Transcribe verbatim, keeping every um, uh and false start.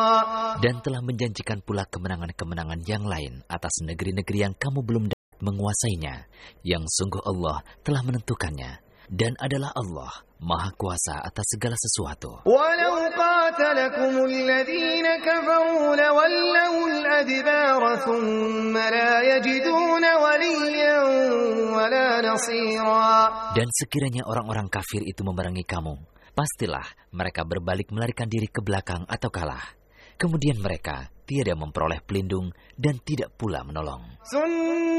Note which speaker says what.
Speaker 1: Dan telah menjanjikan pula kemenangan-kemenangan yang lain atas negeri-negeri yang kamu belum dapat menguasainya, yang sungguh Allah telah menentukannya, dan adalah Allah Maha Kuasa atas segala sesuatu.
Speaker 2: وَلَوْ قَاتَلَكُمُ الَّذِينَ كَفَرُوا لَوَلَّوُا الْأَدْبَارَ ثُمَّ لَا يَجِدُونَ وَلِيًّا وَلَا نَصِيرًا.
Speaker 1: Dan sekiranya orang-orang kafir itu memerangi kamu, pastilah mereka berbalik melarikan diri ke belakang atau kalah. Kemudian mereka tiada memperoleh pelindung dan tidak pula menolong.